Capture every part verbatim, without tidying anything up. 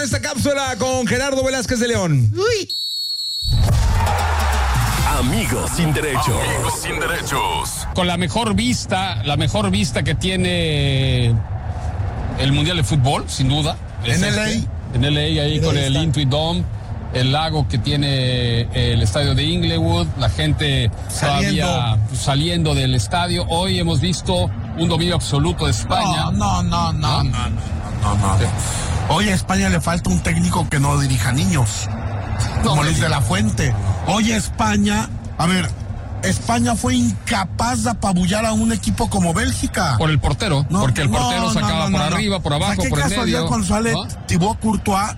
Esta cápsula con Gerardo Velázquez de León. Uy. Amigos sin derechos. Amigos sin derechos. Con la mejor vista, la mejor vista que tiene el Mundial de Fútbol, sin duda. En L A. Este, en L A, ahí con el Intuit Dome, el lago que tiene el estadio de Inglewood, la gente Saliendo. todavía saliendo del estadio. Hoy hemos visto un dominio absoluto de España. No, no, no, no, no, no, no, no. Sí. Hoy a España le falta un técnico que no dirija niños, como No, Luis no, de la no. Fuente. Hoy España, a ver, España fue incapaz de apabullar a un equipo como Bélgica. Por el portero, No, porque el no, portero no, sacaba no, no, por no. arriba, por O sea, abajo, qué por el casualidad medio. cuando sale ¿no? Thibaut Courtois,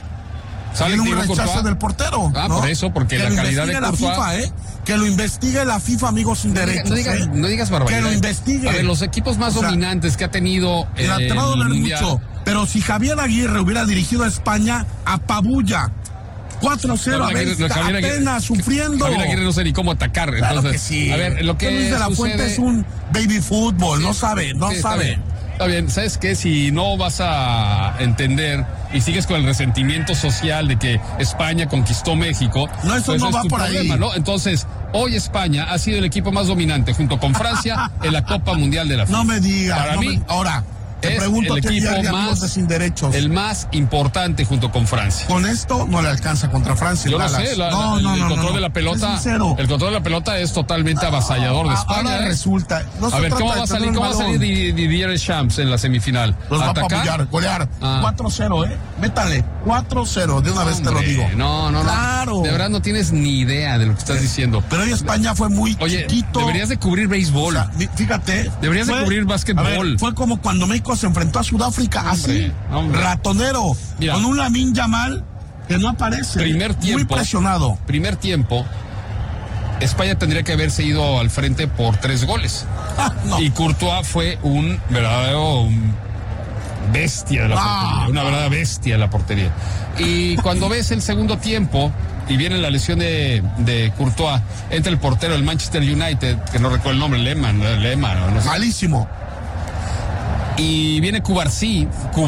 Sale tiene un Thibaut rechazo Courtois. del portero. Ah, ¿no? por eso, porque que la lo calidad de investigue la Courtois. FIFA, ¿eh? Que lo investigue la FIFA, amigos sin No diga- derechos. No digas, ¿eh? no digas barbaridad. Que lo investigue. A ver, los equipos más O sea, dominantes que ha tenido eh, Mira, te va a el doler Mundial. mucho, pero si Javier Aguirre hubiera dirigido a España, apabulla. cuatro cero No, a Javier- Bélgica, Javier Aguirre- apenas sufriendo. Javier Aguirre no sé ni cómo atacar. Claro Entonces, que sí. a ver, lo que Luis de la sucede- Fuente es un baby fútbol, no sabe, no Sí, está sabe. bien, está bien, ¿sabes qué? Si no vas a entender y sigues con el resentimiento social de que España conquistó México, No, eso pues no es va tu por ahí. problema, ¿no? Entonces, hoy España ha sido el equipo más dominante junto con Francia en la Copa Mundial de la FIFA. No me digas. Para no mí, me- Ahora, te es pregunto el a ti, equipo Jerry, amigos más- de Sin Derechos. el más importante junto con Francia. Con esto no le alcanza contra Francia. Yo no Dallas. sé, la- no, la- no, el no, control no, de la no. pelota, Es sincero. el control de la pelota es totalmente avasallador de España. Ahora ¿eh? resulta. No se A ver, trata ¿cómo de va a salir, tener cómo va a el salir balón. Di- Didier Deschamps en la semifinal? Los va a ¿Atacar? apabullar, golear. Ah. cuatro cero, ¿eh? Métale. cuatro cero, de una vez te lo Hombre, digo. No, no, no. Claro. De verdad no tienes ni idea de lo que estás diciendo. Pero hoy España fue muy Oye, chiquito. deberías de cubrir béisbol. O sea, mi- fíjate. Deberías de cubrir básquetbol. a ver, fue como cuando México se enfrentó a Sudáfrica, Hombre, así, hombre. ratonero, Mira. con un Lamine Yamal que no aparece. Primer tiempo. Muy presionado. Primer tiempo, España tendría que haberse ido al frente por tres goles. Ah, no. Y Courtois fue un verdadero um, bestia de la Ah, portería, una no. verdadera bestia de la portería. Y cuando ves el segundo tiempo y viene la lesión de, de Courtois, entra el portero del Manchester United, que no recuerdo el nombre, Lehmann, Lehmann, no sé. Malísimo. Y viene Cubarsí,